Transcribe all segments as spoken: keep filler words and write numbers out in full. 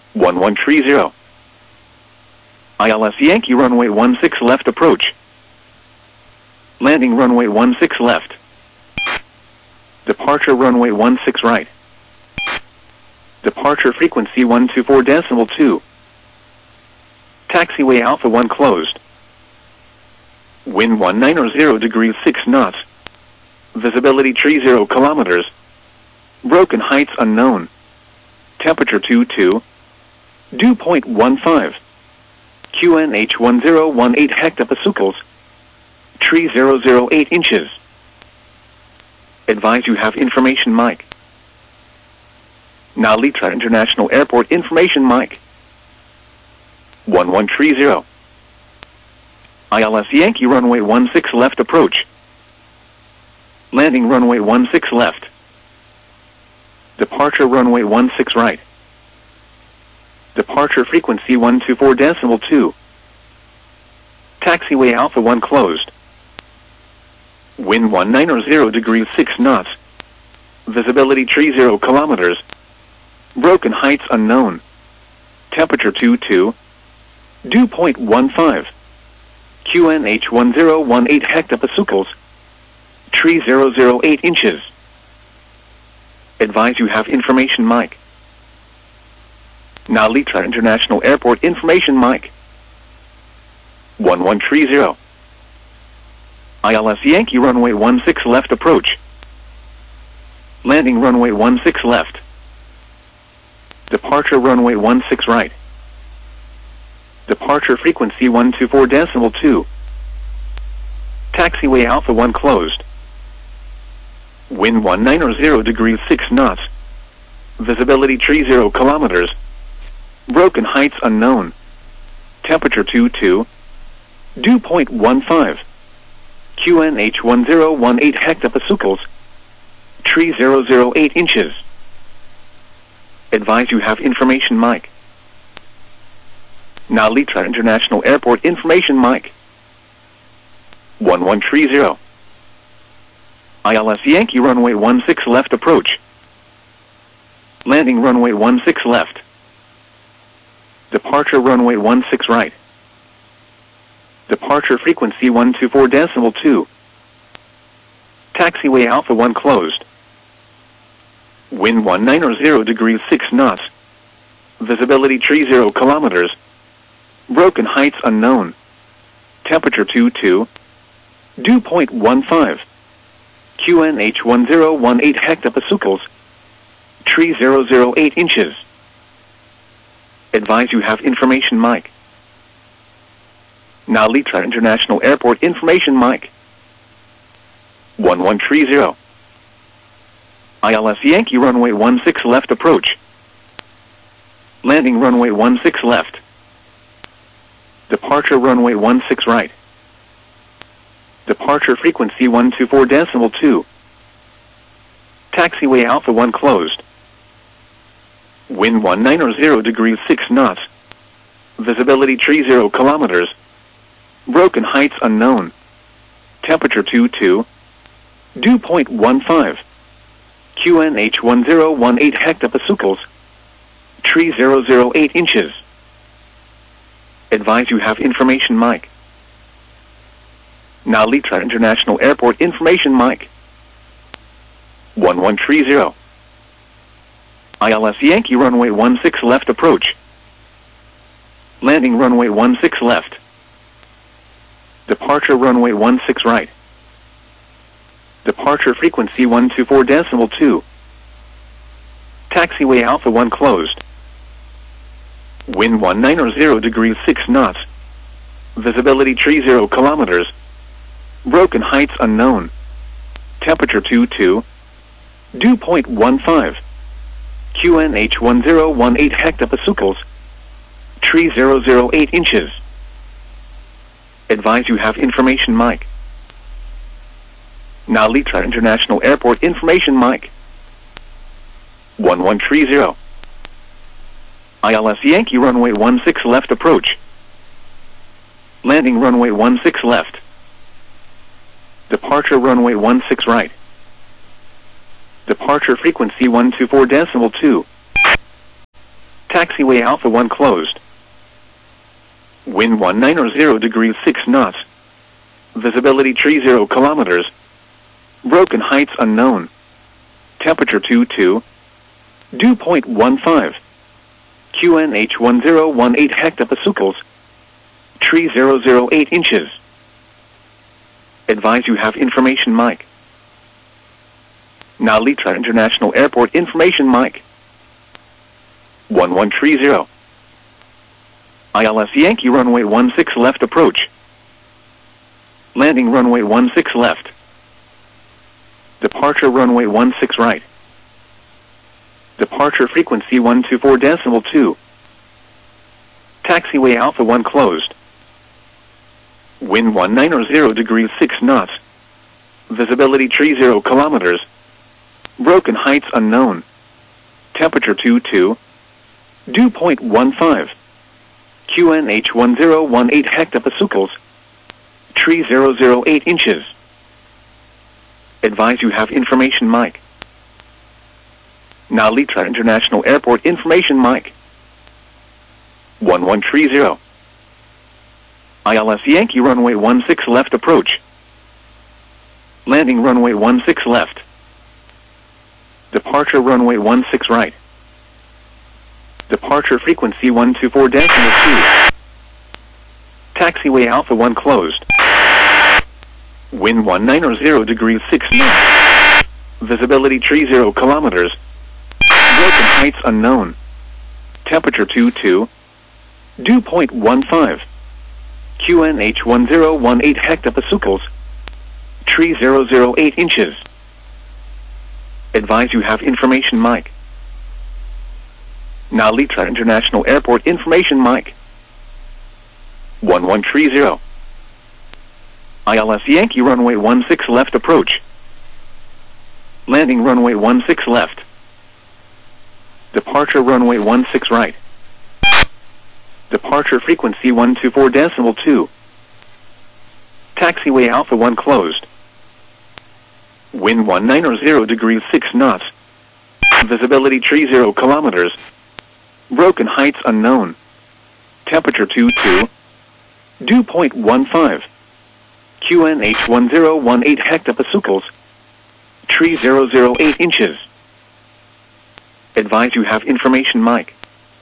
one one three zero. I L S Yankee runway one six left approach. Landing runway one six left. Departure runway one six right. Departure frequency one two four decimal two. Taxiway Alpha one closed. Wind one nine zero degrees six knots. Visibility three zero kilometers. Broken heights unknown. Temperature two two. Dew point one five. Q N H one zero one eight hectopascals. three thousand eight inches. Advise you have information mic. Narita International Airport information mic. one one three zero. I L S Yankee runway one six left approach. Landing runway one six left. Departure runway one six right. Departure frequency one two four decimal two. Taxiway Alpha one closed. Wind one nine zero degrees six knots. Visibility three zero kilometers. Broken heights unknown. Temperature two two. Dew point one five. Q N H one zero one eight hectopascals. three thousand eight inches. Advise you have information mic. Narita International Airport information mic. one one three zero. I L S Yankee runway one six left approach. Landing runway one six left. Departure runway one six right. Departure frequency one two four decimal two. Taxiway Alpha one closed. Wind one nine zero degrees six knots. Visibility three zero kilometers. Broken heights unknown. Temperature two two. Dew point one five. Q N H one zero one eight hectopascals. three thousand eight inches. Advise you have information mic. Narita International Airport information mic. one one three zero. I L S Yankee runway one six left approach. Landing runway one six left. Departure runway one six right. Departure frequency one two four decimal two. Taxiway Alpha one closed. Wind one nine zero degrees six knots. Visibility three zero kilometers. Broken heights unknown. Temperature two two. Dew point one five. Q N H one zero one eight hectopascals. three thousand eight inches. Advise you have information mic. Narita International Airport information mic. one one three zero. I L S Yankee runway one six left approach. Landing runway one six left. Departure runway one six right. Departure frequency one two four decimal two. Taxiway Alpha one closed. Wind one nine zero degrees six knots. Visibility three zero kilometers. Broken heights unknown. Temperature two two. Dew point one five. Q N H one zero one eight hectopascals. three thousand eight inches. Advise you have information mic. Narita International Airport information mic. one one three zero. I L S Yankee runway one six left approach. Landing runway one six left. Departure runway one six right. Departure frequency one two four decimal two. Taxiway Alpha one closed. Wind one nine zero degrees six knots. Visibility three zero kilometers. Broken heights unknown. Temperature two two. Dew point one five. Q N H one zero one eight hectopascals. three thousand eight inches. Advise you have information mic. Narita International Airport information mic. one one three zero. I L S Yankee runway one six left approach. Landing runway one six left. Departure runway one six right. Departure frequency one two four decimal two. Taxiway Alpha one closed. Wind one nine zero degrees six knots. Visibility tree zero kilometers. Broken heights unknown. Temperature two two. Dew point one five. Q N H one zero one eight hectopascals. Tree zero zero eight inches. Advise you have information mic. Nalitra International Airport information mic. one one three zero. I L S Yankee runway one six left approach. Landing runway one six left. Departure runway one six right. Departure frequency one two four decimal two. Taxiway Alpha one closed. Wind one nine zero degrees six knots. Visibility tree zero kilometers. Broken heights unknown. Temperature two two. Dew point one five. Q N H one zero one eight hectopascals. Tree zero zero eight inches. Advise you have information mic. Nalitra International Airport information mic. one one three zero. I L S Yankee runway one six left approach. Landing runway one six left. Departure runway one six right. Departure frequency one two four decimal two. Taxiway Alpha one closed. Wind one nine zero degrees six knots. Visibility tree zero kilometers. Broken heights unknown. Temperature two two. Dew point one five. Q N H one zero one eight hectopascals. Tree zero zero eight inches. Advise you have information mic. Nalitra International Airport information mic. one one three zero. I L S Yankee runway one six left approach. Landing runway one six left. Departure runway one six right. Departure frequency one two four decimal two. Taxiway Alpha one closed. Wind one nine zero degrees six knots. Visibility tree zero kilometers. Broken heights unknown. Temperature two two. Dew point one five. Q N H one zero one eight hectopascals. Tree zero zero eight inches. Advise you have information mic.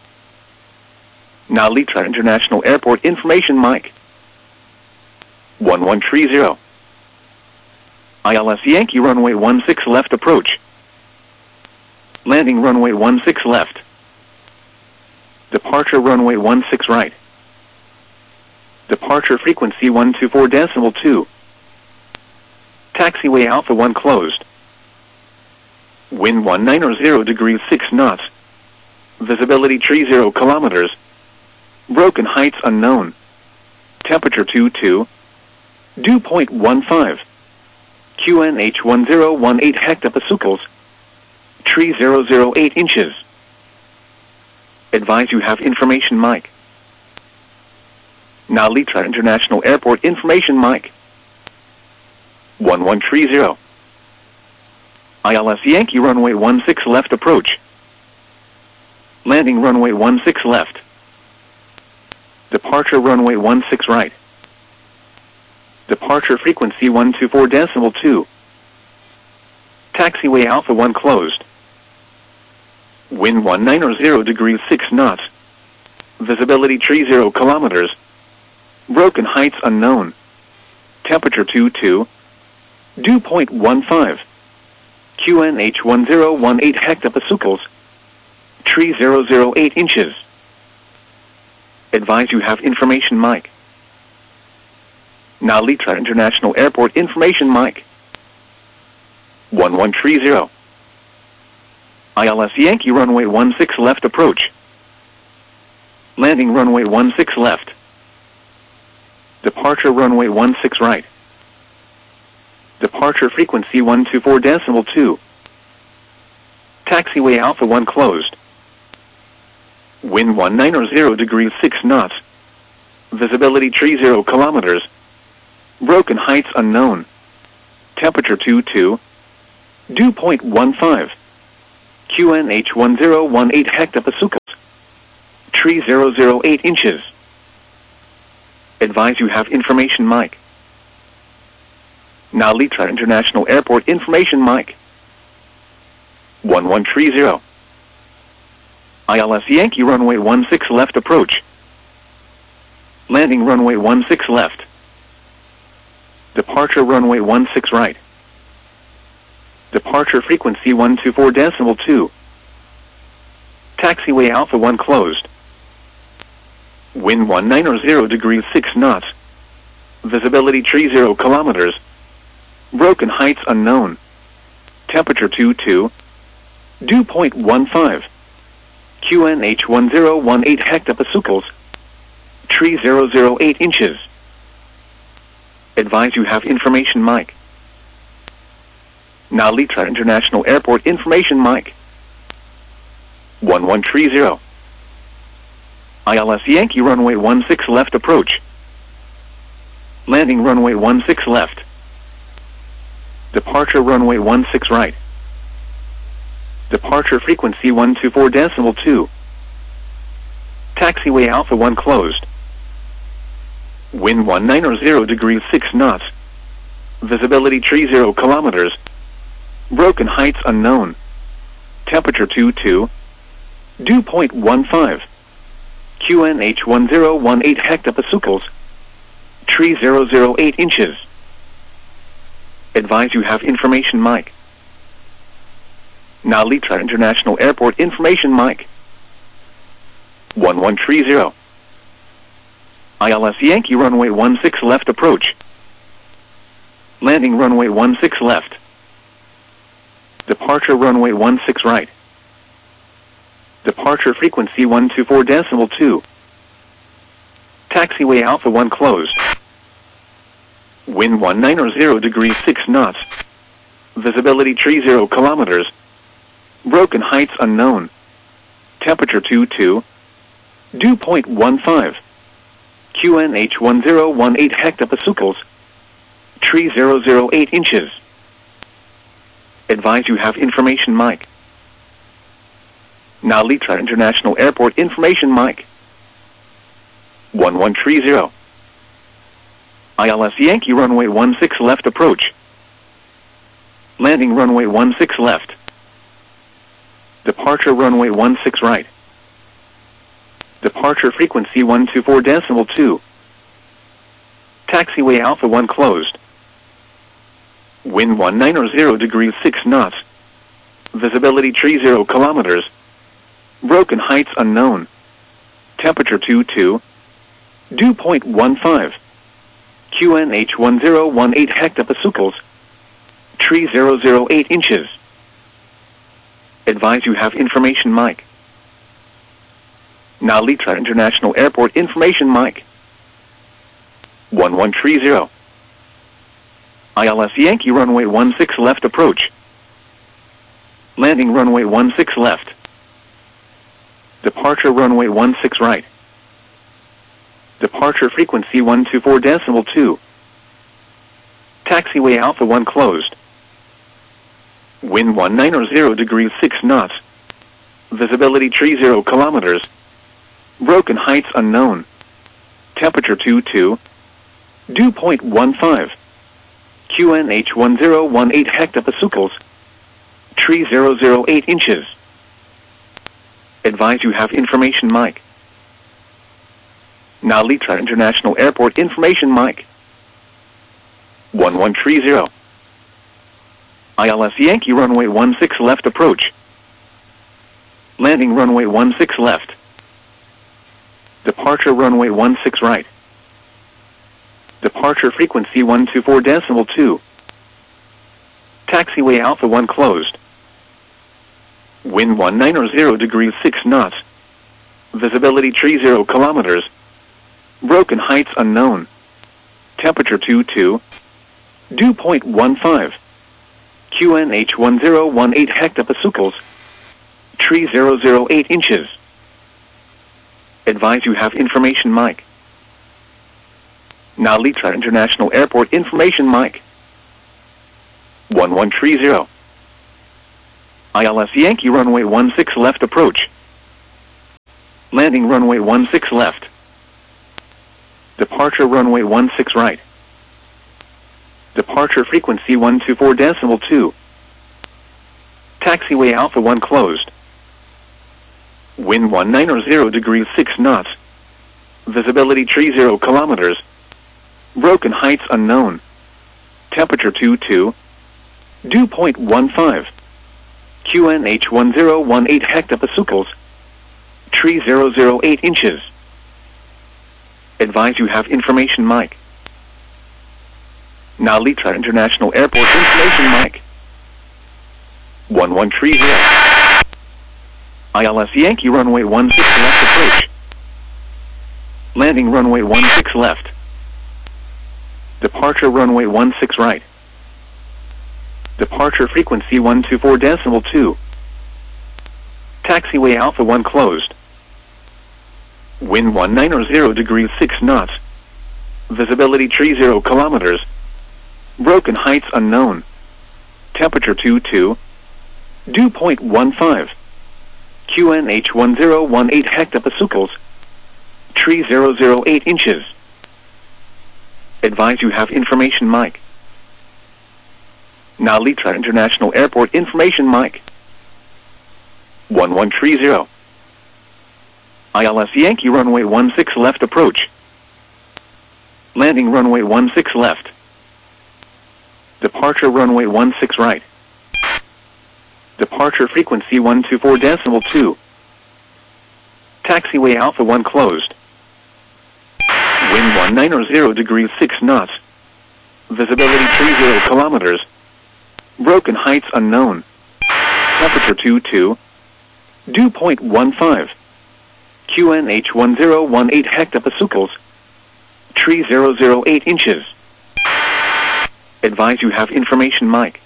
Nalitra International Airport information mic. one one three zero. I L S Yankee runway one six left approach. Landing runway one six left. Departure runway one six right. Departure frequency one two four decimal two. Taxiway Alpha one closed. Wind one nine zero degrees six knots. Visibility tree zero kilometers. Broken heights unknown. Temperature two two. Dew point one five. Q N H one zero one eight hectopascals. Tree zero zero eight inches. Advise you have information mic. Nalitra International Airport information mic. one one three zero. I L S Yankee runway one six left approach. Landing runway one six left. Departure runway one six right. Departure frequency one two four decimal two. Taxiway Alpha one closed. Wind one nine zero degrees six knots. Visibility tree zero kilometers. Broken heights unknown. Temperature two two. Dew point one five. Q N H one zero one eight hectopascals. Tree zero zero eight inches. Advise you have information mic. Nalitra International Airport information mic. one one three zero. I L S Yankee runway one six left approach. Landing runway one six left. Departure runway one six right. Departure frequency one two four decimal two. Taxiway Alpha one closed. Wind one nine zero degrees six knots. Visibility tree zero kilometers. Broken heights unknown. Temperature two two. Dew point one five. Q N H one zero one eight hectopascals. Tree zero zero eight inches. Advise you have information mic. Now Litra International Airport information mic. one one three zero. I L S Yankee runway one six left approach. Landing runway one six left. Departure runway one six right. Departure frequency one two four decimal two. Taxiway Alpha one closed. Wind one nine zero degrees six knots. Visibility three zero kilometers. Broken heights unknown. Temperature two two. Dew point one five. Q N H one zero one eight hectopascals. Tree zero zero eight inches. Advise you have information mic. Now Litra International Airport information mic. one one three zero. I L S Yankee runway one six left approach. Landing runway one six left. Departure runway one six right. Departure frequency one two four decimal two. Taxiway Alpha one closed. Wind one nine zero degrees six knots. Visibility three zero kilometers. Broken heights unknown. Temperature two two. Dew point one five. Q N H one zero one eight hectopascals. Tree zero zero eight inches. Advise you have information mic. Now Litra International Airport information mic. one one three zero. I L S Yankee runway one six left approach. Landing runway one six left. Departure runway one six right. Departure frequency one two four decimal two. Taxiway Alpha one closed. Wind one nine zero degrees six knots. Visibility three zero kilometers. Broken heights unknown. Temperature two two. Dew point one five. Q N H one zero one eight hectopascals. Tree zero zero eight inches. Advise you have information mic. Now Litra International Airport information mic. one one three zero. I L S Yankee runway one six left approach. Landing runway one six left. Departure runway one six right. Departure frequency one two four decimal two. Taxiway Alpha one closed. Wind one nine zero degrees six knots. Visibility three zero kilometers. Broken heights unknown. Temperature two two. Dew point one five. Q N H one zero one eight hectopascals. Tree zero zero eight inches. Advise you have information mic. Now Litra International Airport information mic. one one three zero. I L S Yankee runway one six left approach. Landing runway one six left. Departure runway one six right. Departure frequency one two four decimal two. Taxiway Alpha one closed. Wind one nine zero degrees six knots. Visibility three zero kilometers. Broken heights unknown. Temperature two two. Dew point one five. Q N H one zero one eight hectopascals. Tree zero zero eight inches. Advise you have information mic. Now Litra International Airport information mic. one one three zero. I L S Yankee runway one six left approach. Landing runway one six left. Departure runway one six right. Departure frequency one two four decimal two. Taxiway Alpha one closed. Wind one nine zero degrees six knots. Visibility three zero kilometers. Broken heights unknown. Temperature two two. Dew point one five. Q N H one zero one eight hectopascals. Tree zero zero eight inches. Advise you have information mic. Now Litra International Airport information mic. one one three zero. I L S Yankee runway one six left approach. Landing runway one six left. Departure runway one six right. Departure frequency one two four decimal two. Taxiway Alpha one closed. Wind one nine zero degrees six knots. Visibility three zero kilometers. Broken heights unknown. Temperature two two. Dew point one five. Q N H one zero one eight hectopascals. Tree zero zero eight inches. Advise you have information mic. Now Litra International Airport information mic. one one three zero. I L S Yankee runway one six left approach. Landing runway one six left. Departure runway one six right. Departure frequency one two four decimal two. Taxiway Alpha one closed. Wind one nine zero degrees six knots. Visibility three zero kilometers. Broken heights unknown. Temperature two two. Dew point one five. Q N H one zero one eight hectopascals. Tree zero zero eight inches. Advise you have information mic. Now Litra International Airport information mic. one one three zero. I L S Yankee runway one six left approach. Landing runway one six left. Departure runway one six right. Departure frequency one two four decimal two. Taxiway Alpha one closed. Wind one nine zero degrees six knots. Visibility three zero kilometers. Broken heights unknown. Temperature two two. Dew point one five. Q N H one zero one eight hectopascals. Tree zero zero eight inches. Advise you have information mic.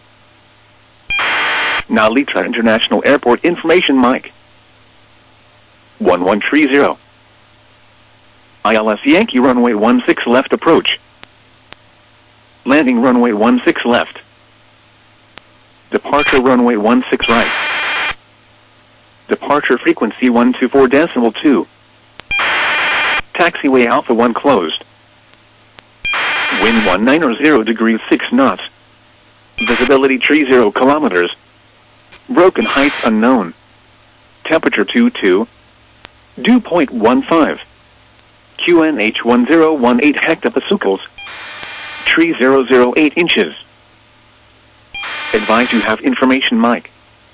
Now Litra International Airport information mic. one one three zero. I L S Yankee runway one six left approach. Landing runway one six left. Departure runway one six right. Departure frequency one two four decimal two. Taxiway Alpha one closed. Wind one nine zero degrees six knots. Visibility three zero kilometers. Broken heights unknown. Temperature two two. Dew point one five. Q N H one zero one eight hectopascals. Tree zero zero eight inches. Advise you have information mic.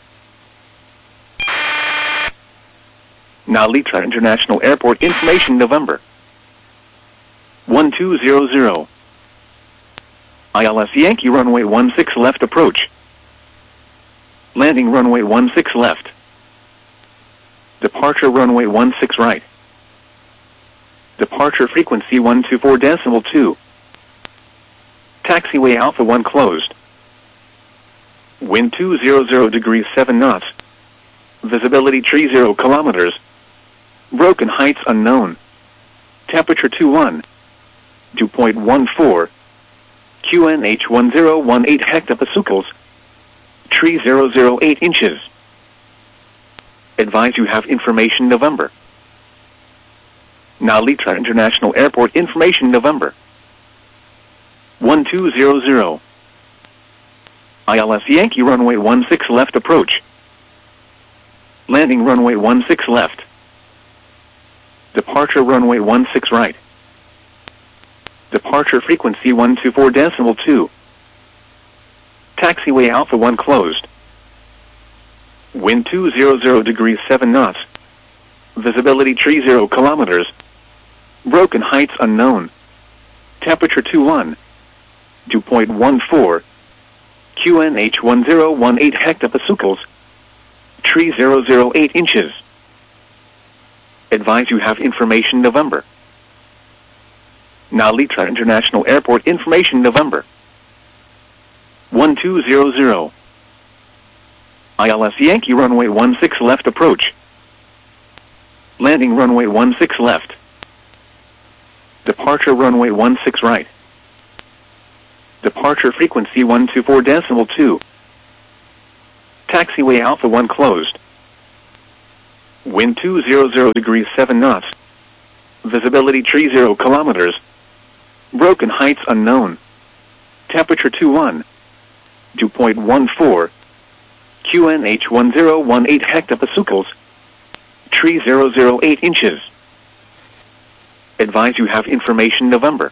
Now Litra International Airport information November. one two zero zero. I L S Yankee runway one six left approach. Landing runway one six left. Departure runway one six right. Departure frequency one two four decimal two. Taxiway Alpha one closed. Wind two hundred degrees seven knots. Visibility three zero kilometers. Broken heights unknown. Temperature two one. Dew point one four. Q N H one zero one eight hectopascals. Tree zero zero eight inches. Advise you have information November. Now Litra International Airport information November. one two zero zero. I L S Yankee runway one six left approach. Landing runway one six left. Departure runway one six right. Departure frequency one two four decimal two. Taxiway Alpha one closed. Wind two hundred degrees seven knots. Visibility three zero kilometers. Broken heights unknown. Temperature two one. Dew point one four. Q N H one zero one eight hectopascals. Tree zero zero eight inches. Advise you have information November. Now Litra International Airport information November. one two zero zero. I L S Yankee runway one six left approach. Landing runway one six left. Departure runway one six right. Departure frequency one two four decimal two. Taxiway Alpha one closed. Wind two hundred degrees seven knots. Visibility tree zero kilometers. Broken heights unknown. Temperature two one. Dew point one four. Q N H one zero one eight hectopascals. Tree zero zero eight inches. Advise you have information November.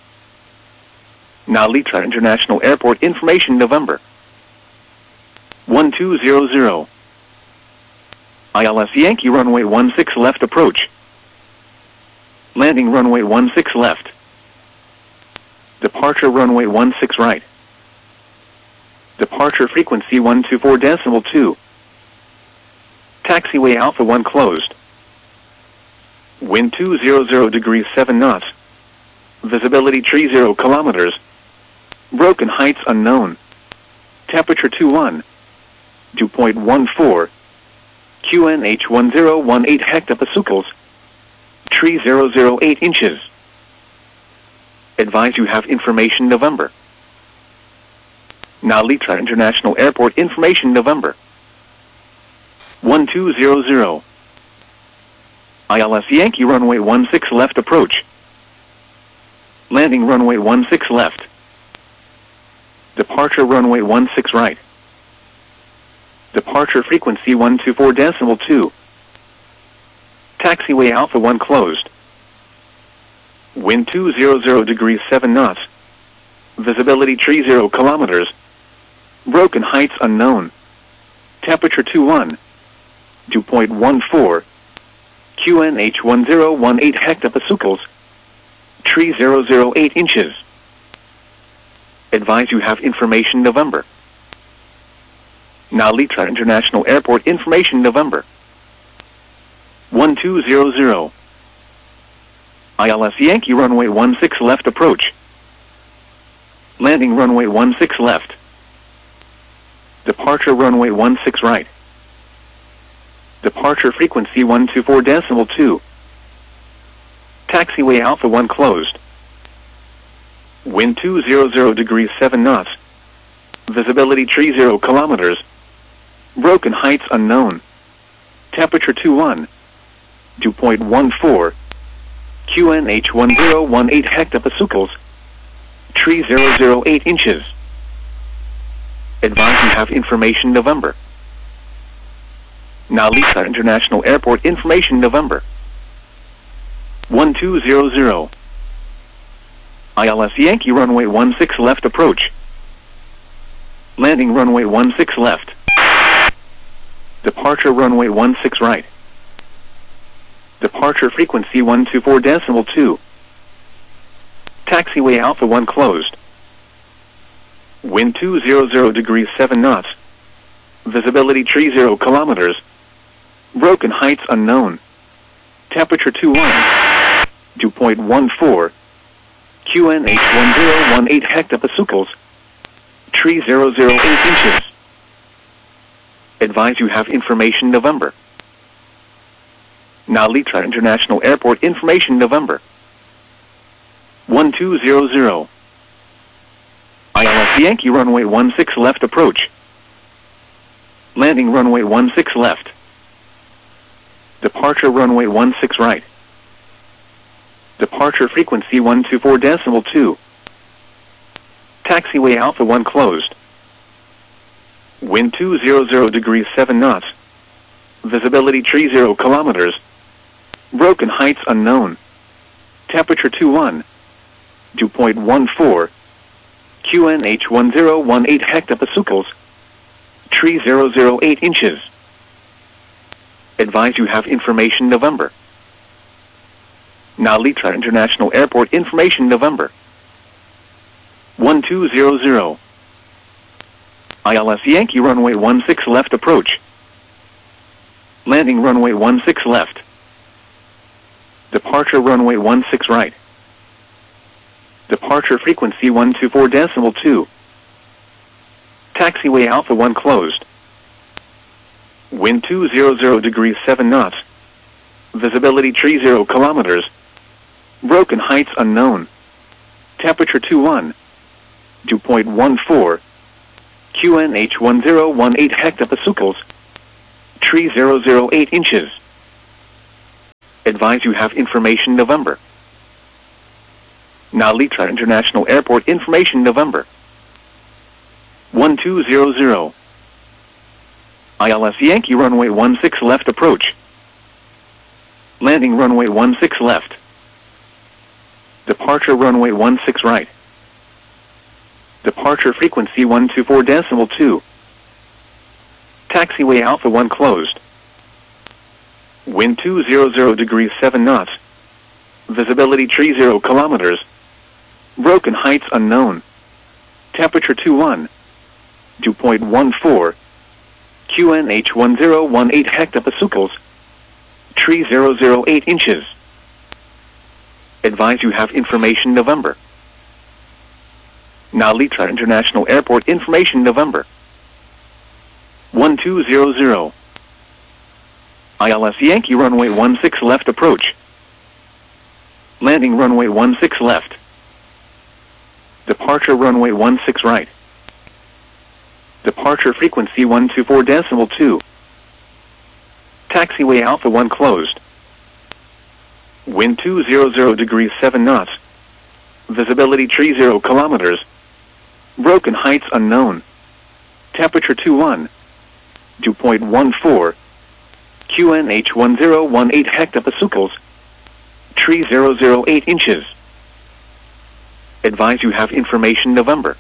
Nalitra International Airport information November. one two zero zero. I L S Yankee runway one six left approach. Landing runway one six left. Departure runway one six right. Departure frequency one two four decimal two. Taxiway Alpha one closed. Wind two hundred degrees seven knots. Visibility tree zero kilometers. Broken heights unknown. Temperature two one. Dew point one four. Q N H one zero one eight hectopascals. Tree zero zero eight inches. Advise you have information November. Nalitra International Airport information November. one two zero zero. I L S Yankee runway one six left approach. Landing runway one six left. Departure runway one six right. Departure frequency one two four decimal two. Taxiway Alpha one closed. Wind two hundred degrees seven knots. Visibility tree zero kilometers. Broken heights unknown. Temperature two one. Dew point one four. Q N H one zero one eight hectopascals. Tree zero zero eight inches. Advise you have information November. Nalitra International Airport information November. one two zero zero. I L S Yankee runway one six left approach. Landing runway one six left. Departure runway one six right. Departure frequency one two four decimal two. Taxiway Alpha one closed. Wind two hundred degrees seven knots. Visibility tree zero kilometers. Broken heights unknown. Temperature two one. Dew point one four. Q N H one zero one eight hectopascals. Tree zero zero eight inches. Advise you have information November. Nalitra International Airport information November. one two zero zero. I L S Yankee runway one six left approach. Landing runway one six left. Departure runway one six right. Departure frequency one two four decimal two. Taxiway Alpha one closed. Wind two hundred degrees seven knots. Visibility tree zero kilometers. Broken heights unknown. Temperature two one. Dew point one four. Q N H one zero one eight hectopascals. Tree zero zero eight inches. Advise you have information November. Nalitra International Airport information November. one two zero zero. I L S Yankee runway one six left approach. Landing runway one six left. Departure runway one six right. Departure frequency one two four decimal two. Taxiway Alpha one closed. Wind two hundred degrees seven knots. Visibility tree zero kilometers. Broken heights unknown. Temperature two one. Dew point one four. Q N H one zero one eight hectopascals. Tree zero zero eight inches. Advise you have information November. Nalitra International Airport information November. one two zero zero. I L S Yankee runway one six left approach. Landing runway one six left. Departure runway one six right. Departure frequency one two four decimal two. Taxiway Alpha one closed. Wind two hundred degrees seven knots. Visibility tree zero kilometers. Broken heights unknown. Temperature two one. Dew point one four. Q N H one zero one eight hectopascals. Tree zero zero eight inches. Advise you have information November. Narita International Airport information November. one two zero zero. I L S Yankee runway one six left approach. Landing runway one six left. Departure runway one six right. Departure frequency one two four decimal two. Taxiway Alpha one closed. Wind two hundred degrees seven knots. Visibility tree zero kilometers. Broken heights unknown. Temperature two one. Dew point one four. Q N H one zero one eight hectopascals. Tree zero zero eight inches. Advise you have information November. Narita International Airport information November. one two zero zero. I L S Yankee runway one six left approach. Landing runway one six left. Departure runway one six right. Departure frequency one two four decimal two. Taxiway Alpha one closed. Wind two hundred degrees seven knots. Visibility tree zero kilometers. Broken heights unknown. Temperature two one. Dew point one four. Q N H one zero one eight hectopascals. Tree zero zero eight inches. Advise you have information November.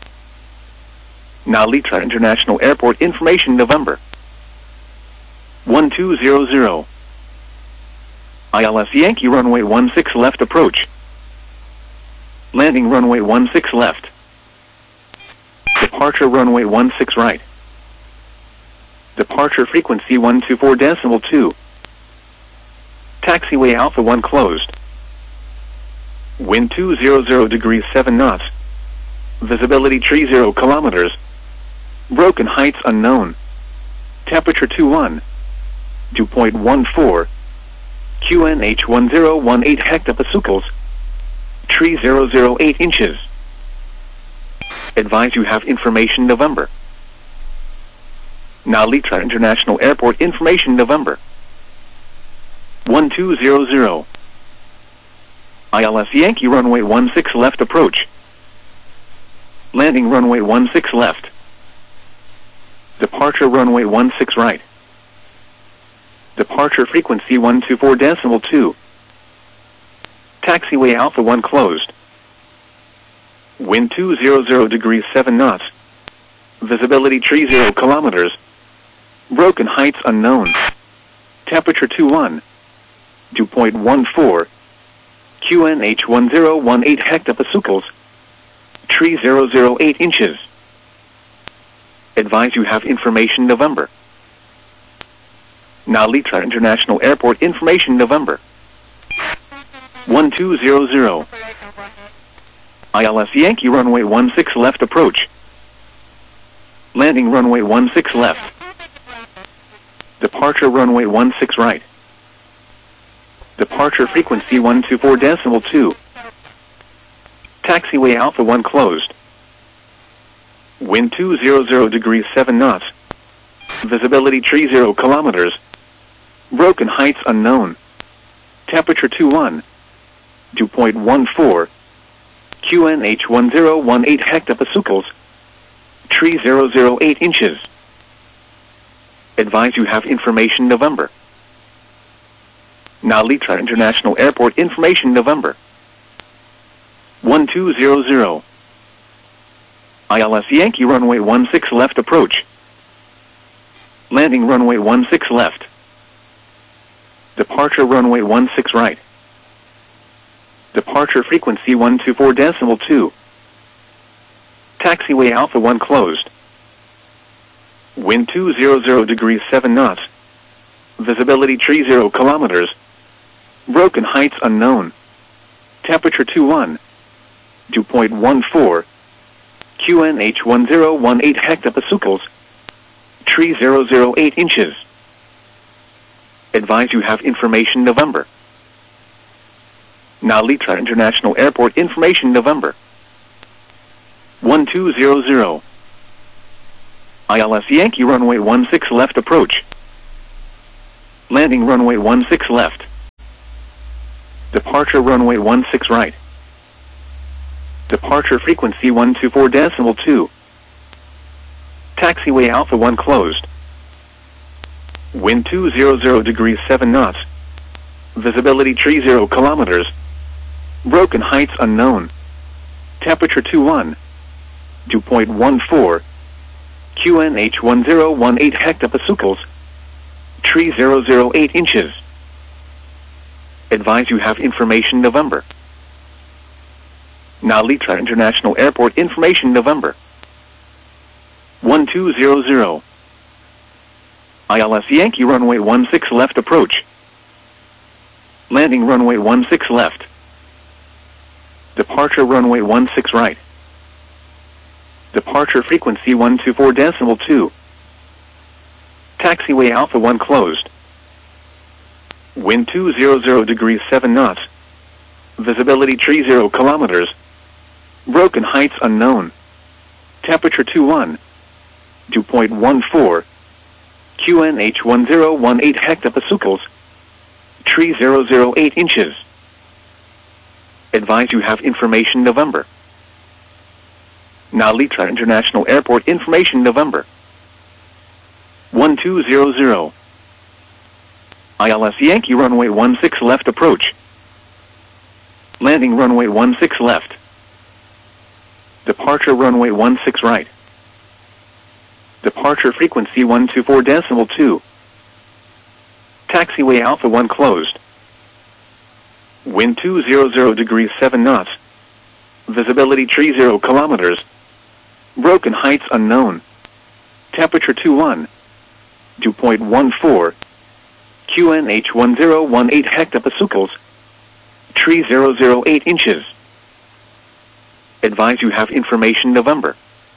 Narita International Airport information November. one two zero zero. I L S Yankee runway one six left approach. Landing runway one six left. Departure runway one six right. Departure frequency one two four decimal two. Taxiway Alpha one closed. Wind two hundred degrees seven knots. Visibility tree zero kilometers. Broken heights unknown. Temperature two one. Dew point one four. Q N H one zero one eight hectopascals. Tree zero zero eight inches. Advise you have information November. Narita International Airport information November. one two zero zero. I L S Yankee runway one six left approach. Landing runway one six left. Departure runway one six right. Departure frequency one two four decimal two. Taxiway Alpha one closed. Wind two hundred degrees seven knots. Visibility tree zero kilometers. Broken heights unknown. Temperature two one. Dew point one four. Q N H one zero one eight hectopascals. Tree zero zero eight inches. Advise you have information November. Narita International Airport information November. one two zero zero. I L S Yankee runway one six left approach. Landing runway one six left. Departure runway one six right. Departure frequency one two four decimal two. Taxiway Alpha one closed. Wind two hundred degrees seven knots. Visibility tree zero kilometers. Broken heights unknown. Temperature two one. Dew point one four. Q N H one zero one eight hectopascals. Tree zero zero eight inches. Advise you have information November. Narita International Airport information November. one two zero zero. I L S Yankee runway one six left approach. Landing runway one six right. Departure runway one six left. Taxiway Alpha one closed. Wind two hundred degrees seven knots. Visibility tree zero kilometers. Broken heights unknown. Temperature two one. Dew point one four. Q N H one zero one eight hectopascals. Tree zero zero eight inches. Advise you have information November. Narita International Airport information November. one two zero zero. I L S Yankee runway one six left approach. Landing runway one six left. Departure runway one six right. Departure frequency one two four decimal two. Taxiway Alpha one closed. Wind two hundred degrees seven knots. Visibility tree zero kilometers. Broken heights unknown. Temperature two one. Dew point one four. Q N H one zero one eight hectopascals. Tree zero zero eight inches. Advise you have information November. Narita International Airport information November. one two zero zero. I L S Yankee runway one six left approach. Landing runway one six left. Departure runway one six right. Departure frequency one two four decimal two. Taxiway Alpha one closed. Wind two hundred degrees seven knots. Visibility tree zero kilometers. Broken heights unknown. Temperature two one. Dew point one four. Q N H one zero one eight hectopascals. Tree zero zero eight inches. Advise you have information November. Nalitra International Airport information November. one two zero zero. I L S Yankee runway one six left approach. Landing runway one six left. Departure runway one six right. Departure frequency one two four decimal two. Taxiway Alpha one closed. Wind two hundred degrees seven knots. Visibility tree zero kilometers. Broken heights unknown. Temperature two one. Dew point one four. Q N H one zero one eight hectopascals. Tree zero zero eight inches. Advise you have information November. Nalitra International Airport information November. one two zero zero. I L S Yankee runway one six left approach. Landing runway one six left. Departure runway one six right. Departure frequency one two four decimal two. Taxiway Alpha one closed. Wind two hundred degrees seven knots. Visibility tree zero kilometers. Broken heights unknown. Temperature two one. Dew point one four. Q N H one zero one eight hectopascals. Tree zero zero eight inches. Advise you have information November.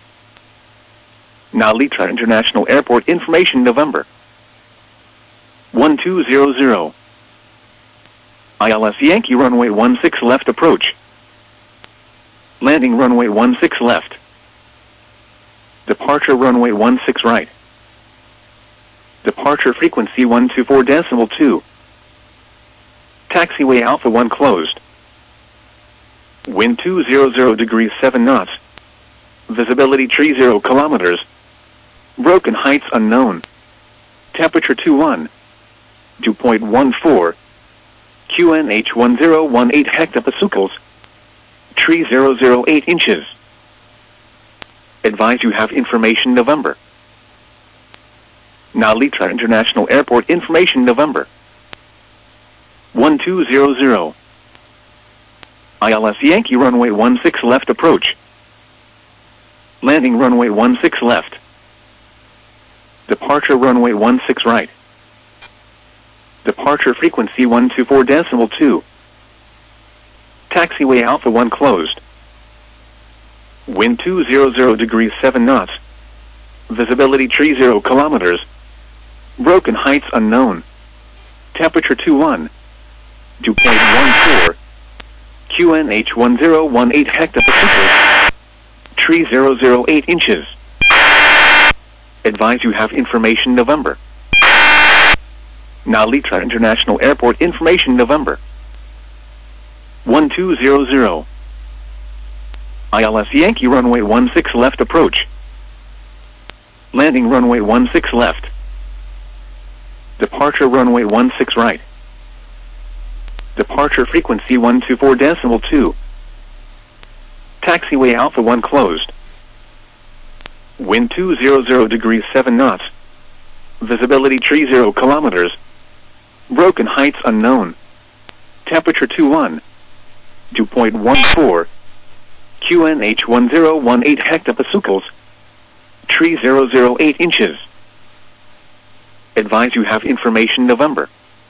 Nalitra International Airport information November. one two zero zero. I L S Yankee runway one six left approach. Landing runway one six left. Departure runway one six right. Departure frequency one two four decimal two. Taxiway Alpha one closed. Wind two hundred degrees seven knots. Visibility tree zero kilometers. Broken heights unknown. Temperature two one. Dew point one four. Q N H one zero one eight hectopascals. Tree zero zero eight inches. Advise you have information November. Nalitra International Airport information November. one two zero zero. I L S Yankee runway one six left approach. Landing runway one six left. Departure runway one six right. Departure frequency one two four decimal two. Taxiway Alpha one closed. Wind two hundred degrees seven knots. Visibility tree zero kilometers. Broken heights unknown. Temperature two one. Dew point one four. Q N H one zero one eight hectopascals. Tree zero zero eight inches. Advise you have information November. Nalitra International Airport information November. one two zero zero. I L S Yankee runway one six left approach. Landing runway one six left. Departure runway one six right. Departure frequency one two four decimal two. Taxiway Alpha one closed. Wind two hundred degrees seven knots. Visibility tree zero kilometers. Broken heights unknown. Temperature two one. Dew point one four. Q N H one zero one eight hectopascals. Tree zero zero eight inches. Advise you have information November.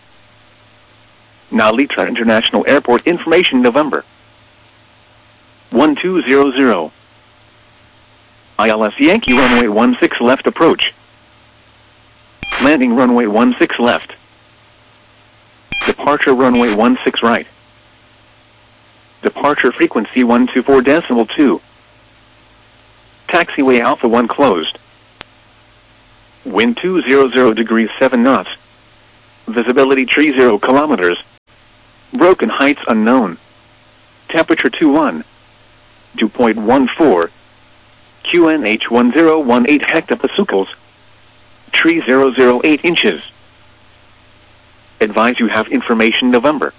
Nalitra International Airport information November. one two zero zero. I L S Yankee runway one six left approach. Landing runway one six left. Departure runway one six right. Departure frequency one two four decimal two. Taxiway Alpha one closed. Wind two hundred degrees seven knots. Visibility tree zero kilometers. Broken Heights unknown. Temperature two one. Dew point one four. Q N H one zero one eight hectopascals. Tree zero zero eight inches. Advise you have information November.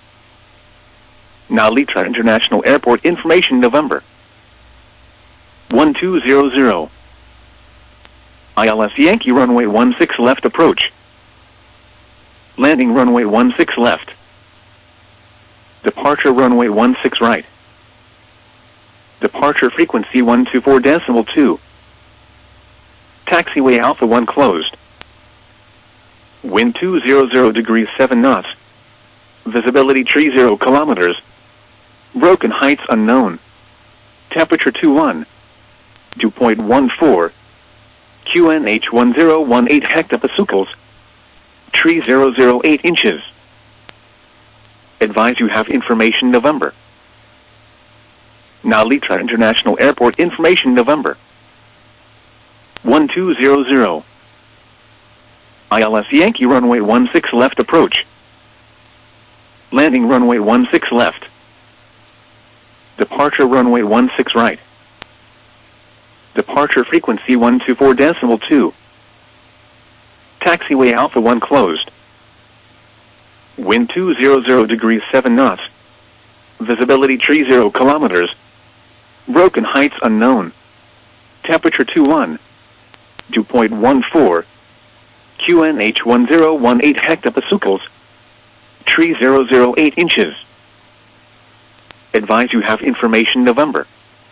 Now Litra International Airport information November. one two zero zero. I L S Yankee runway one six left approach. Landing runway one six left. Departure runway one six right. Departure frequency one two four decimal two. Taxiway Alpha one closed. Wind two hundred degrees seven knots. Visibility tree zero kilometers. Broken Heights unknown. Temperature two one. Dew point one four. Q N H one zero one eight hectopascals. Tree zero zero eight inches. Advise you have information November. Now Litra International Airport information November. one two zero zero. I L S Yankee runway one six left approach. Landing runway one six left. Departure runway one six right. Departure frequency one two four decimal two. Taxiway Alpha one closed. Wind two hundred degrees seven knots. Visibility tree zero kilometers. Broken Heights unknown. Temperature two one. Dew point one four. Q N H one zero one eight hectopascals. Tree zero zero eight inches. Advise you have information November.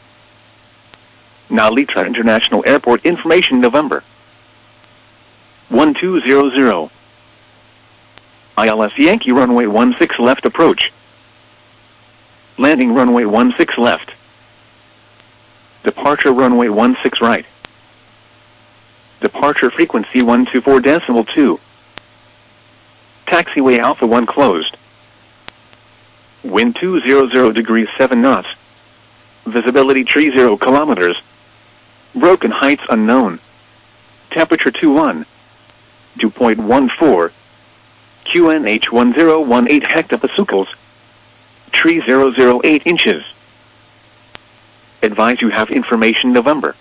Now Litra International Airport information November. one two zero zero. I L S Yankee runway one six left approach. Landing runway one six left. Departure runway one six right. Departure frequency one two four decimal two. Taxiway Alpha one closed. Wind two hundred degrees seven knots. Visibility tree zero kilometers. Broken Heights unknown. Temperature two one. Dew point one four. Q N H one zero one eight hectopascals. Tree zero zero eight inches. Advise you have information November.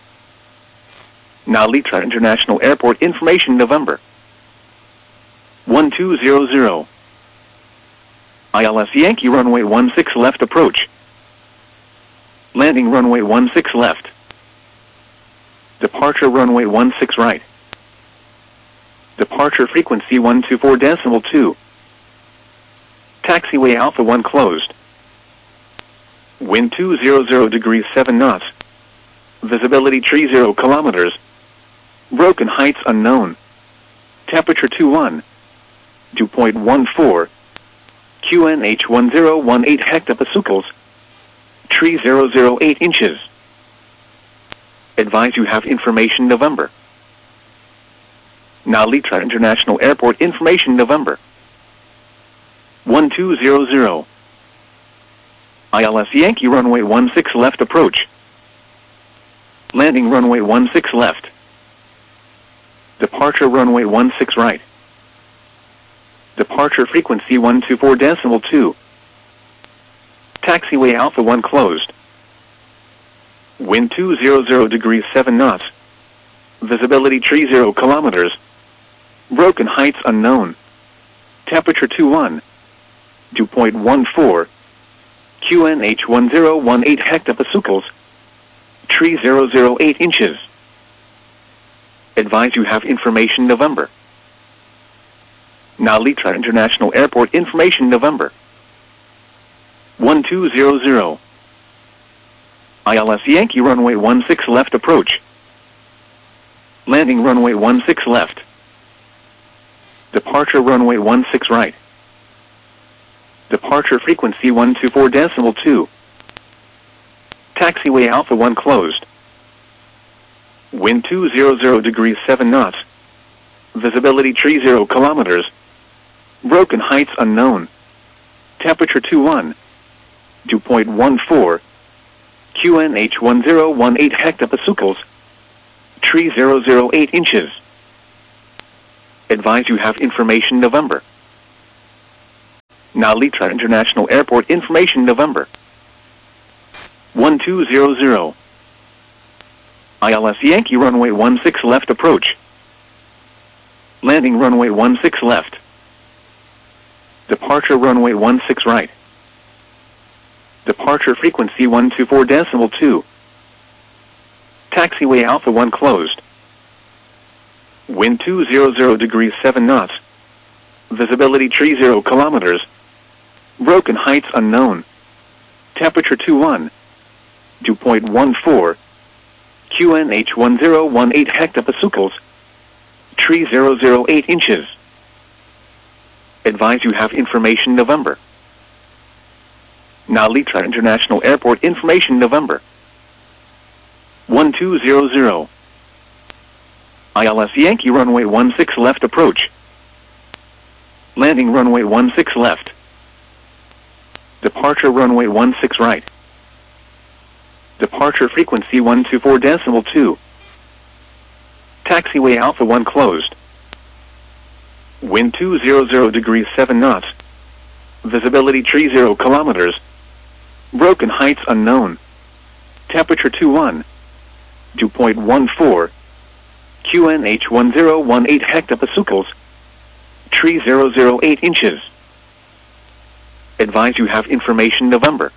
Now Litra International Airport information November. one two zero zero. I L S Yankee runway one six left approach. Landing runway one six left. Departure runway one six right. Departure frequency one two four decimal two. Taxiway Alpha one closed. Wind two hundred degrees seven knots. Visibility tree zero kilometers. Broken Heights unknown. Temperature two one. Dew point one four. Q N H one zero one eight hectopascals. Tree zero zero eight inches. Advise you have information November. Now Litra International Airport information November. one two zero zero. I L S Yankee runway one six left approach. Landing runway one six left. Departure runway one six right. Departure frequency one two four decimal two. Taxiway Alpha one closed. Wind two hundred degrees seven knots. Visibility tree zero kilometers. Broken Heights unknown. Temperature two one. Dew point one four. Q N H one zero one eight hectopascals. Tree zero zero eight inches. Advise you have information November. Now Litra International Airport information November. one two zero zero. I L S Yankee runway one six left approach. Landing runway one six left. Departure runway one six right. Departure frequency one two four decimal two. Taxiway Alpha one closed. Wind two hundred degrees seven knots. Visibility tree zero kilometers. Broken Heights unknown. Temperature two one. Dew point one four. Q N H one zero one eight hectopascals. Tree zero zero eight inches. Advise you have information November. Nalitra International Airport information November. one two zero zero. I L S Yankee runway one six left approach. Landing runway one six left. Departure runway one six right. Departure frequency one two four decimal two. Taxiway Alpha one closed. Wind two hundred degrees seven knots. Visibility tree zero kilometers. Broken heights unknown. Temperature two one. Dew point one four. Q N H one zero one eight hectopascals. Tree zero zero eight inches. Advise you have information November. Nalitra International Airport information November. one two zero zero. I L S Yankee runway one six left approach. Landing runway one six left. Departure runway one six right. Departure frequency one two four decimal two. Taxiway Alpha one closed. Wind two hundred degrees seven knots. Visibility tree zero kilometers. Broken heights unknown. Temperature two one. Dew point one four. Q N H one zero one eight hectopascals. Tree zero zero eight inches. Advise you have information November.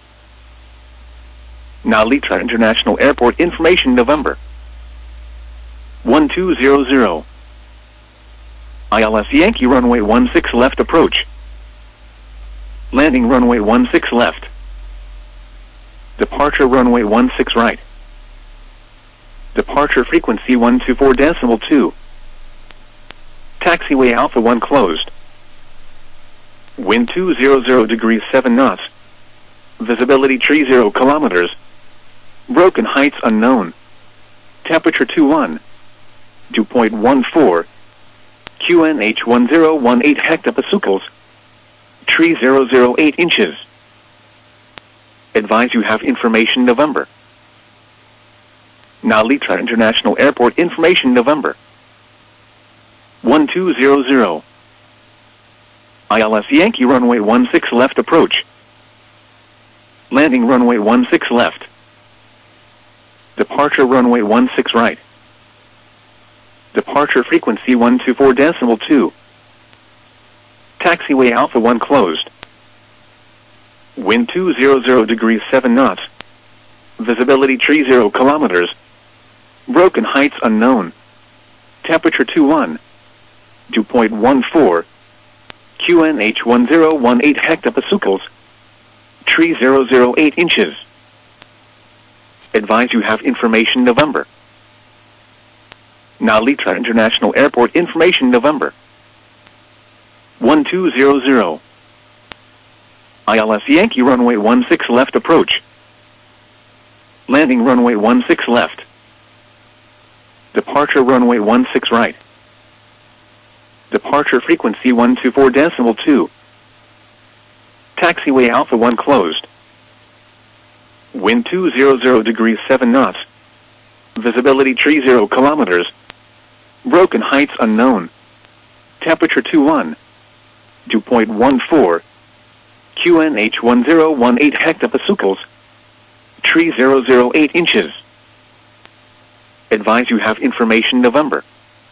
Nalitra International Airport information November. one two zero zero. I L S Yankee runway one six left approach. Landing runway one six left. Departure runway one six right. Departure frequency one two four decimal two. Taxiway Alpha one closed. Wind two hundred degrees seven knots. Visibility tree zero kilometers. Broken heights unknown. Temperature two one. Dew point one four. Q N H one zero one eight hectopascals. Tree zero zero eight inches. Advise you have information November. Nalitra International Airport information November. one two zero zero. I L S Yankee runway one six left approach. Landing runway one six left. Departure runway one six right. Departure frequency one two four decimal two. Taxiway Alpha one closed. Wind two hundred degrees seven knots. Visibility tree zero kilometers. Broken heights unknown. Temperature two one. Dew point one four. Q N H one zero one eight hectopascals. Tree zero zero eight inches. Advise you have information November. Nalitra International Airport information November. one two zero zero. I L S Yankee runway one six left approach. Landing runway one six left. Departure runway one six right. Departure frequency one two four decimal two. Taxiway Alpha one closed. Wind two hundred degrees seven knots. Visibility tree zero kilometers. Broken heights unknown. Temperature two one. Dew point one four. Q N H one zero one eight hectopascals. Tree zero zero eight inches. Advise you have information November.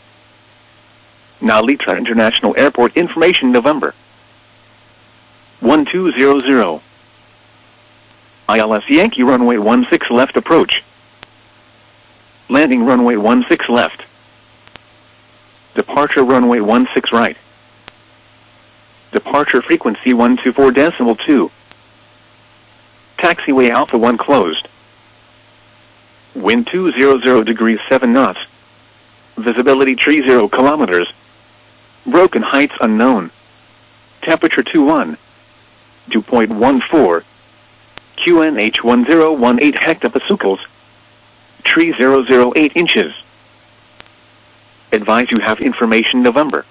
Nalitra International Airport information November. one two zero zero. I L S Yankee runway one six left approach. Landing runway one six left. Departure runway one six right. Departure frequency one two four decimal two. Taxiway Alpha one closed. Wind two hundred degrees seven knots. Visibility tree zero kilometers. Broken heights unknown. Temperature two one. Dew point one four. Q N H one zero one eight hectopascals. Tree zero zero eight inches. Advise you have information November.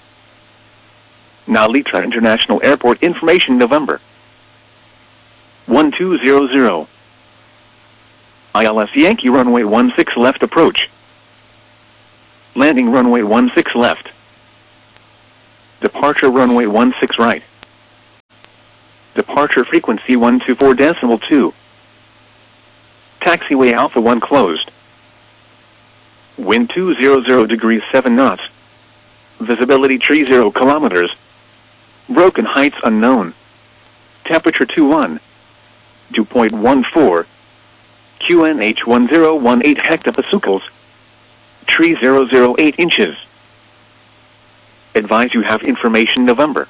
Nalitra International Airport information November. one two zero zero. I L S Yankee runway one six left approach. Landing runway one six left. Departure runway one six right. Departure frequency one two four decimal two. Taxiway Alpha one closed. Wind two hundred degrees seven knots. Visibility three zero kilometers. Broken heights unknown. Temperature two one. Dew point one four. Q N H one zero one eight hectopascals. three thousand eight inches. Advise you have information November.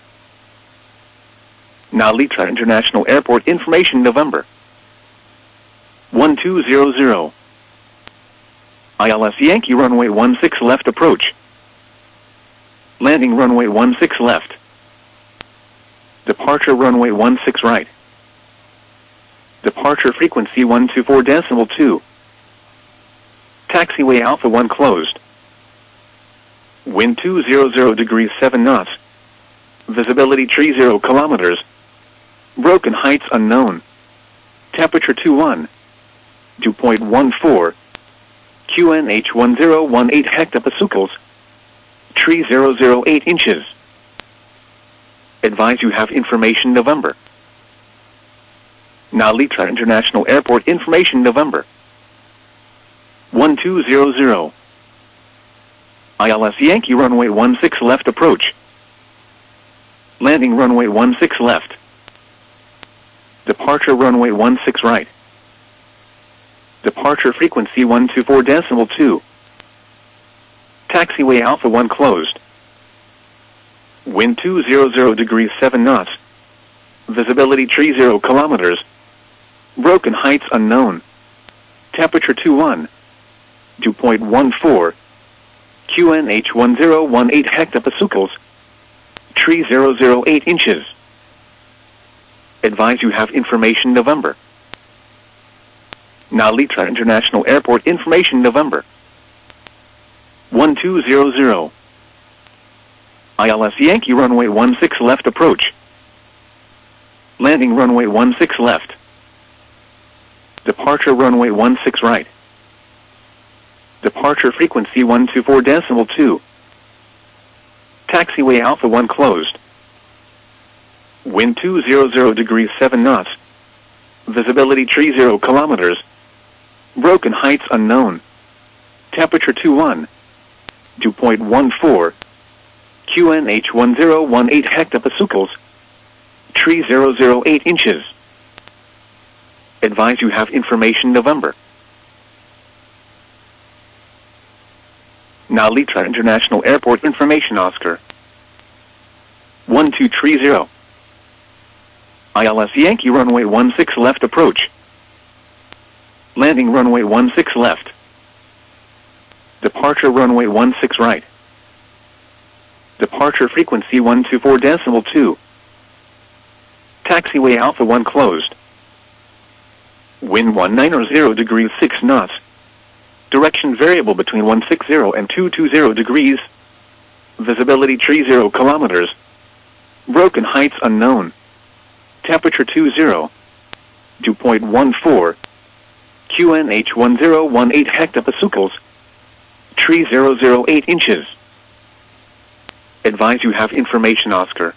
Nalitra International Airport information November. one two zero zero. I L S Yankee runway one six left approach. Landing runway one six left. Departure runway one six right. Departure frequency one two four decimal two. Taxiway Alpha one closed. Wind two hundred degrees seven knots. Visibility three zero kilometers. Broken heights unknown. Temperature two one. Dew point one four. Q N H one zero one eight hectopascals. three thousand eight inches. Advise you have information November. Nalitra International Airport information November. one two zero zero. I L S Yankee runway one six left approach. Landing runway one six left. Departure runway one six right. Departure frequency one two four decimal two. Taxiway Alpha one closed. Wind two hundred degrees seven knots. Visibility three zero kilometers. Broken heights unknown. Temperature two one. Dew point one four. Q N H one zero one eight hectopascals. three thousand eight inches. Advise you have information November. Nalitra International Airport information November. one two zero zero. I L S Yankee runway one six left approach. Landing runway one six left. Departure runway one six right. Departure frequency one two four decimal two. Taxiway Alpha one closed. Wind two hundred degrees seven knots. Visibility three zero kilometers. Broken heights unknown. Temperature two one. Dew point one four. Q N H one zero one eight hectopascals. three thousand eight inches. Advise you have information November. Nalitra International Airport information Oscar. one two three zero. I L S Yankee runway one six left approach. Landing runway one six left. Departure runway one six right. Departure frequency one two four decimal two. Taxiway Alpha one closed. Wind one ninety degrees six knots. Direction variable between one sixty and two twenty degrees. Visibility three zero kilometers. Broken heights unknown. Temperature two zero. Dew point one four. Q N H one zero one eight hectopascals. three thousand eight inches. Advise you have information Oscar.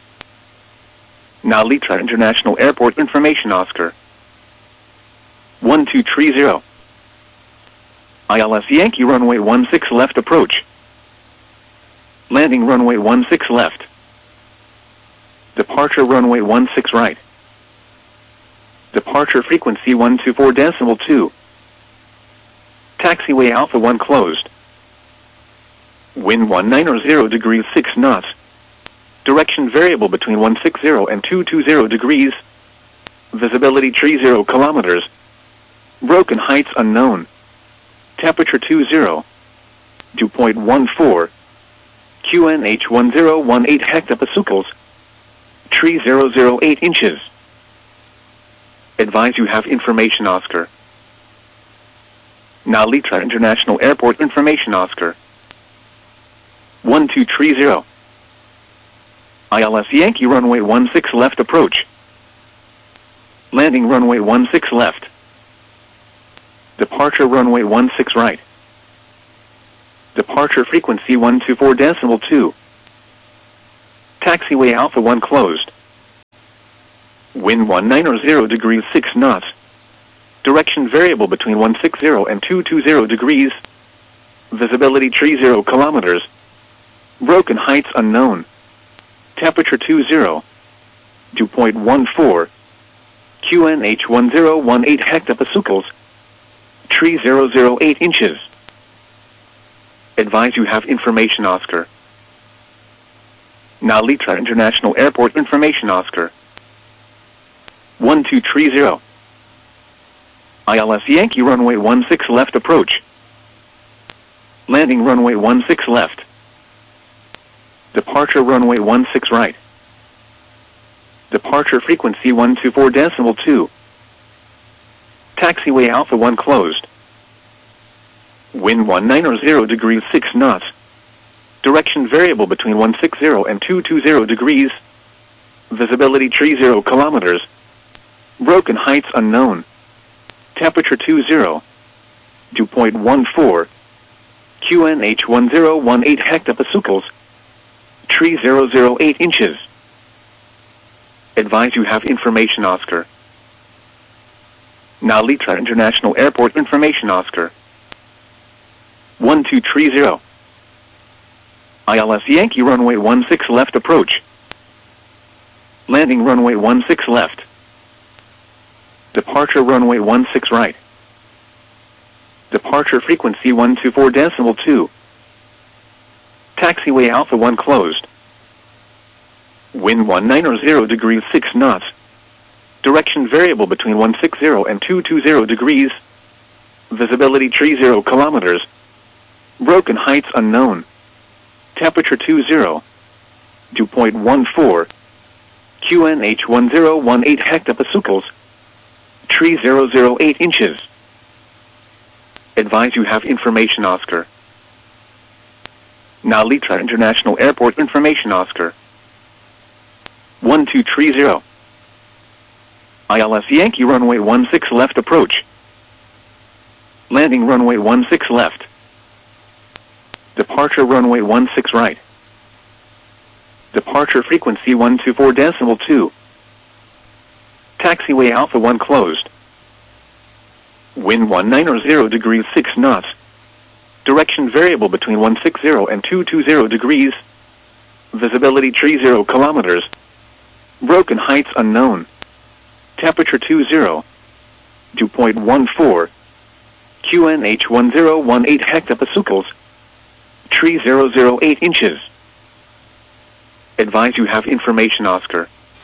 Nalitra International Airport information Oscar. one two three zero. I L S Yankee runway one six left approach. Landing runway one six left. Departure runway one six right. Departure frequency one two four decimal two. Taxiway Alpha one closed. Wind one ninety degrees six knots. Direction variable between one sixty and two twenty degrees. Visibility three zero kilometers. Broken heights unknown. Temperature two zero. Dew point one four. Q N H one zero one eight hectopascals. three thousand eight inches. Advise you have information Oscar. Nalitra International Airport information Oscar. one two three zero. I L S Yankee runway one six left approach. Landing runway one six left. Departure runway one six right. Departure frequency one two four decimal two. Taxiway Alpha one closed. Wind one nine zero degrees six knots. Direction variable between one sixty and two twenty degrees. Visibility three zero kilometers. Broken heights unknown. Temperature two zero. Dew point one four. Q N H one zero one eight hectopascals. Tree zero zero eight inches. Advise you have information Oscar. Now Litra International Airport information Oscar. one two three zero. I L S Yankee runway one six left approach. Landing runway one six left. Departure runway one six right. Departure frequency one two four decimal two. Taxiway Alpha one closed. Wind one nine zero degrees six knots. Direction variable between one sixty and two twenty degrees. Visibility three zero kilometers. Broken heights unknown. Temperature two zero. Dew point one four. Q N H one zero one eight hectopascals. Tree zero zero eight inches. Advise you have information Oscar. Now Litra International Airport information Oscar. one two three zero. I L S Yankee runway one six left approach. Landing runway one six left. Departure runway one six right. Departure frequency one two four decimal two. Taxiway Alpha one closed. Wind one nine zero degrees six knots. Direction variable between one sixty and two twenty degrees. Visibility three zero kilometers. Broken heights unknown. Temperature two zero. Dew point one four. Q N H one zero one eight hectopascals. Tree zero zero eight inches. Advise you have information Oscar. Now Litra International Airport information Oscar. one two three zero. I L S Yankee runway one six left approach. Landing runway one six left. Departure runway one six right. Departure frequency one two four decimal two. Taxiway Alpha one closed. Wind one nine zero degrees six knots. Direction variable between one sixty and two twenty degrees. Visibility three zero kilometers. Broken heights unknown. Temperature two zero. Dew point one four. Q N H one zero one eight hectopascals. Tree zero zero eight inches. Advise you have information Oscar.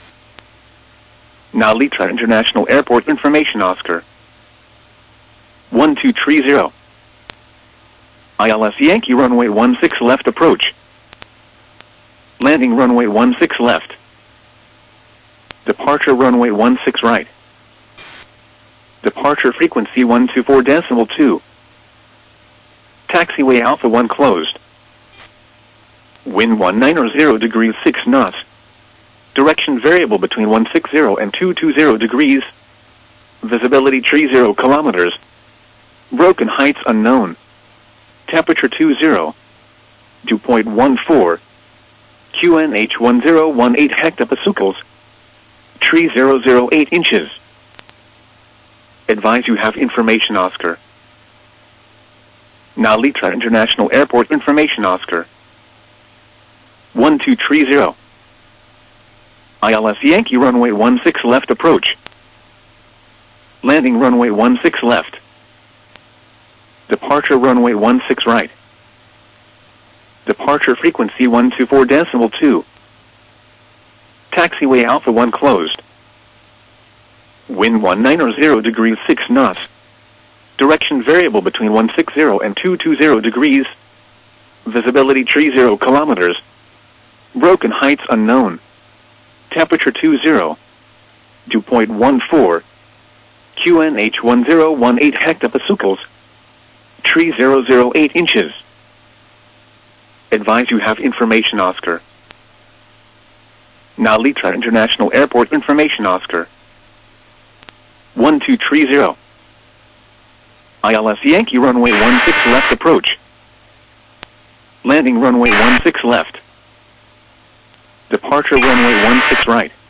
Now Litra International Airport information Oscar. one two three zero. I L S Yankee runway one six left approach. Landing runway one six left. Departure runway one six right. Departure frequency one two four decimal two. Taxiway Alpha one closed. Wind one nine zero degrees six knots. Direction variable between one sixty and two twenty degrees. Visibility three zero kilometers. Broken heights unknown. Temperature two zero. Dew point one four. Q N H one zero one eight hectopascals. Tree zero zero eight inches. Advise you have information Oscar. Now Litra International Airport information Oscar. one two three zero. I L S Yankee runway one six left approach. Landing runway one six left. Departure runway one six right. Departure frequency one two four decimal two. Taxiway Alpha one closed. Wind one nine zero degrees six knots. Direction variable between one sixty and two twenty degrees. Visibility three zero kilometers. Broken heights unknown. Temperature two zero. Dew point one four. Q N H one zero one eight hectopascals. Tree zero zero eight inches. Advise you have information Oscar. Now Litra International Airport information Oscar. one two three zero. I L S Yankee runway one six left approach. Landing runway one six left. Departure runway one six right.